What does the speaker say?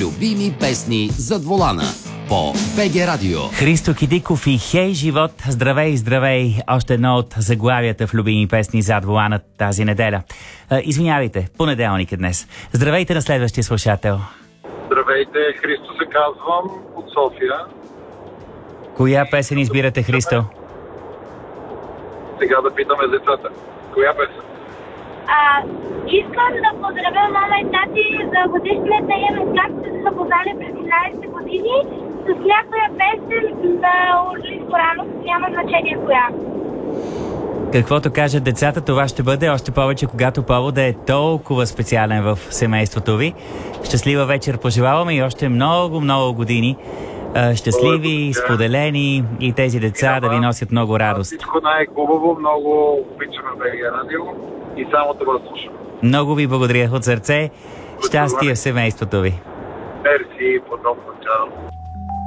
Любими песни зад волана по БГ Радио. Христо Кидиков и Хей живот, здравей, здравей! Още едно от заглавията в Любими песни зад волана тази неделя. Извинявайте, понеделник е днес. Здравейте на следващия слушател. Здравейте, Христо се казвам, от София. Коя песен избирате, Христо? Сега да питаме децата. Коя песен? Искам да поздравя мама и тати за годишната им, както са подали през 11 години, с някоя песен на Орлин Коранов, няма значение коя. Каквото кажат децата, това ще бъде, още повече когато поводът е толкова специален в семейството ви. Щастлива вечер пожелаваме и още много, много години. Щастливи, споделени и тези деца да ви носят много радост. Всичко най-хубаво, много обичаме БГ Радио и само това слушам. Много ви благодаря от сърце. Щастие в семейството ви. Мерси, подобно. Чао.